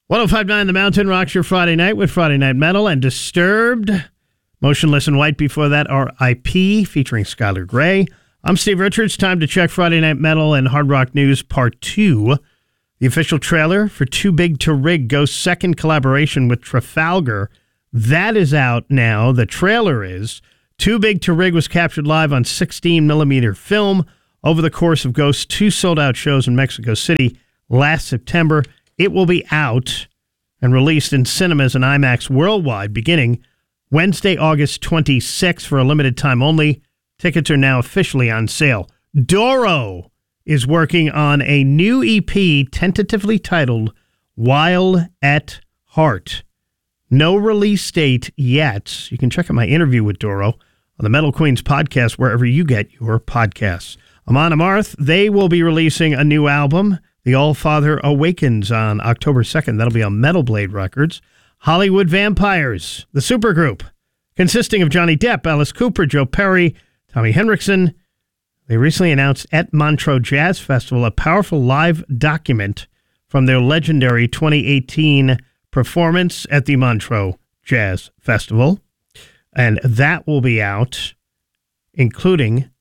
105.9 The Mountain rocks your Friday night with Friday Night Metal and Disturbed. Motionless in White before that, R.I.P. featuring Skylar Grey. I'm Steve Richards. Time to check Friday Night Metal and Hard Rock News Part 2. The official trailer for Too Big to Rig Ghost's second collaboration with Trafalgar. That is out now. The trailer is. Too Big to Rig was captured live on 16mm film over the course of Ghost's 2 sold-out shows in Mexico City last September. It will be out and released in cinemas and IMAX worldwide beginning Wednesday, August 26th for a limited time only. Tickets are now officially on sale. Doro is working on a new EP tentatively titled Wild at Heart. No release date yet. You can check out my interview with Doro on the Metal Queens podcast wherever you get your podcasts. Amon Amarth, they will be releasing a new album, The All-Father Awakens, on October 2nd. That'll be on Metal Blade Records. Hollywood Vampires, the supergroup, consisting of Johnny Depp, Alice Cooper, Joe Perry, Tommy Henriksen. They recently announced at Montreux Jazz Festival a powerful live document from their legendary 2018 performance at the Montreux Jazz Festival. And that will be out, including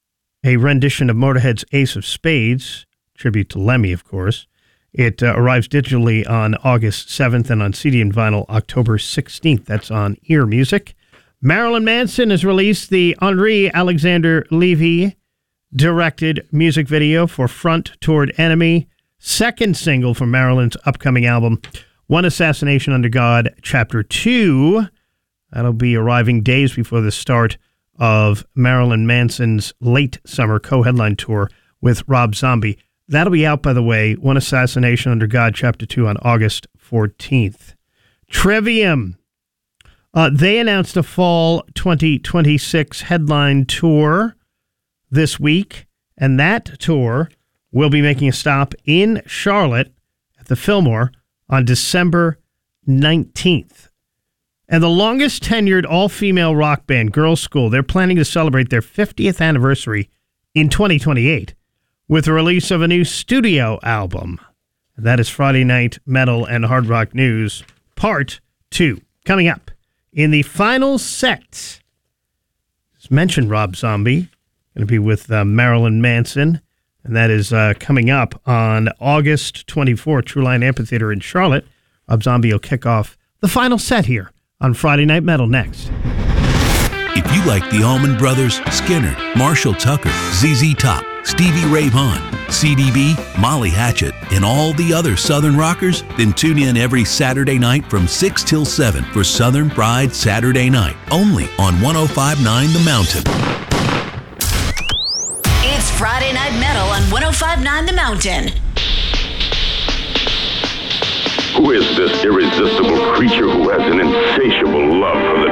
a rendition of Motorhead's Ace of Spades, tribute to Lemmy, of course. It arrives digitally on August 7th and on CD and vinyl October 16th. That's on Ear Music. Marilyn Manson has released the Henri Alexander Levy directed music video for Front Toward Enemy, second single from Marilyn's upcoming album, One Assassination Under God, Chapter 2. That'll be arriving days before the start of Marilyn Manson's late summer co-headline tour with Rob Zombie. That'll be out, by the way, One Assassination Under God, Chapter 2 on August 14th. Trivium. They announced a fall 2026 headline tour this week, and that tour will be making a stop in Charlotte at the Fillmore on December 19th. And the longest tenured all-female rock band, Girls' School, they're planning to celebrate their 50th anniversary in 2028 with the release of a new studio album. That is Friday Night Metal and Hard Rock News Part 2. Coming up in the final set, as mentioned, Rob Zombie, going to be with Marilyn Manson, and that is coming up on August 24th, True Line Amphitheater in Charlotte. Rob Zombie will kick off the final set here on Friday Night Metal next. If you like the Allman Brothers, Skinner, Marshall Tucker, ZZ Top, Stevie Ray Vaughan, CDB, Molly Hatchet, and all the other Southern rockers, then tune in every Saturday night from 6 till 7 for Southern Pride Saturday Night, only on 105.9 The Mountain. It's Friday Night Metal on 105.9 The Mountain. Who is this irresistible creature who has an insatiable love for the